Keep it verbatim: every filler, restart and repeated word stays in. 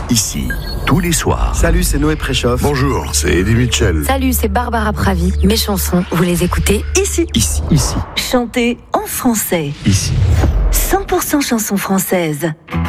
ici, tous les soirs. Salut, c'est Noé Préchoff. Bonjour, c'est Eddie Mitchell. Salut, c'est Barbara Pravi. Mes chansons, vous les écoutez ici. Ici, ici, Chantez en français. ici. cent pour cent chansons françaises.